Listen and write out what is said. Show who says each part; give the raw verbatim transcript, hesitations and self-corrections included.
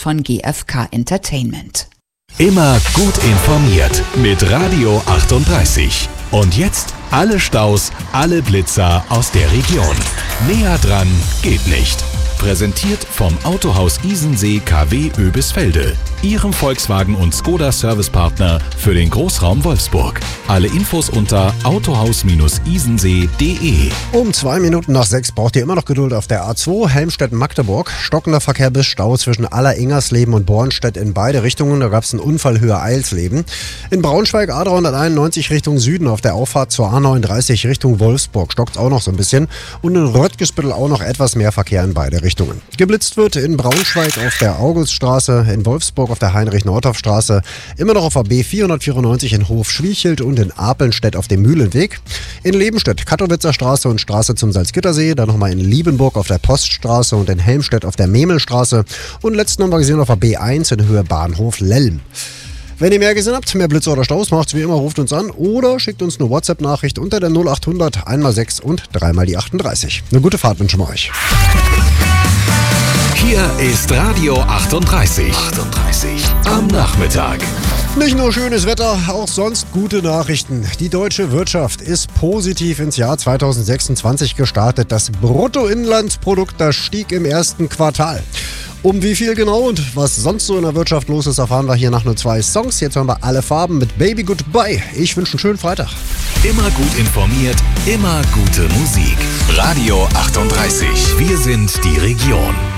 Speaker 1: von G F K Entertainment.
Speaker 2: Immer gut informiert mit Radio achtunddreißig. Und jetzt alle Staus, alle Blitzer aus der Region. Näher dran geht nicht. Präsentiert vom Autohaus Isensee K W Oebisfelde, Ihrem Volkswagen- und Skoda-Servicepartner für den Großraum Wolfsburg. Alle Infos unter autohaus isensee punkt de.
Speaker 3: Um zwei Minuten nach sechs braucht ihr immer noch Geduld auf der A zwei Helmstedt-Magdeburg. Stockender Verkehr bis Stau zwischen Aller-Ingersleben und Bornstedt in beide Richtungen. Da gab es einen Unfall Höhe Eilsleben. In Braunschweig A dreihunderteinundneunzig Richtung Süden auf der Auffahrt zur A neununddreißig Richtung Wolfsburg. Stockt auch noch so ein bisschen. Und in Röttgesbüttel auch noch etwas mehr Verkehr in beide Richtungen. Geblitzt wird in Braunschweig auf der Auguststraße, in Wolfsburg auf der Heinrich-Nordhoff-Straße, immer noch auf der B vierhundertvierundneunzig in Hof-Schwiechelt und in Apelnstedt auf dem Mühlenweg. In Lebenstedt Kattowitzer Straße und Straße zum Salzgittersee, dann nochmal in Liebenburg auf der Poststraße und in Helmstedt auf der Memelstraße und letzten haben wir gesehen auf der B eins in Höhe Bahnhof Lelm. Wenn ihr mehr gesehen habt, mehr Blitze oder Staus, macht's wie immer, ruft uns an oder schickt uns eine WhatsApp-Nachricht unter der null achthundert einmal sechs und dreimal die achtunddreißig. Eine gute Fahrt wünschen wir euch.
Speaker 2: Hier ist Radio achtunddreißig. achtunddreißig am Nachmittag.
Speaker 3: Nicht nur schönes Wetter, auch sonst gute Nachrichten. Die deutsche Wirtschaft ist positiv ins Jahr zweitausendsechsundzwanzig gestartet. Das Bruttoinlandsprodukt, das stieg im ersten Quartal. Um wie viel genau und was sonst so in der Wirtschaft los ist, erfahren wir hier nach nur zwei Songs. Jetzt hören wir Alle Farben mit Baby Goodbye. Ich wünsche einen schönen Freitag.
Speaker 2: Immer gut informiert, immer gute Musik. Radio achtunddreißig. Wir sind die Region.